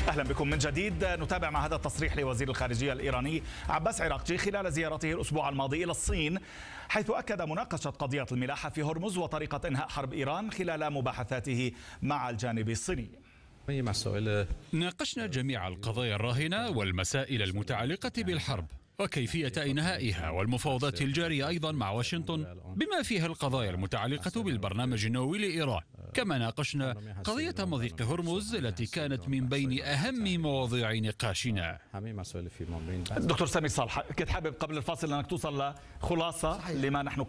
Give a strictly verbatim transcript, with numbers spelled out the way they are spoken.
أهلا بكم من جديد. نتابع مع هذا التصريح لوزير الخارجية الإيراني عباس عراقجي خلال زيارته الأسبوع الماضي إلى الصين، حيث أكد مناقشة قضية الملاحة في هرمز وطريقة إنهاء حرب إيران خلال مباحثاته مع الجانب الصيني. ناقشنا جميع القضايا الراهنة والمسائل المتعلقة بالحرب وكيفية إنهائها والمفاوضات الجارية أيضا مع واشنطن بما فيها القضايا المتعلقة بالبرنامج النووي لإيران. كما ناقشنا قضية مضيق هرمز التي كانت من بين أهم مواضيع نقاشنا. دكتور سامي صالح، كنت حابب قبل الفاصل أنك توصل لخلاصة لما نحن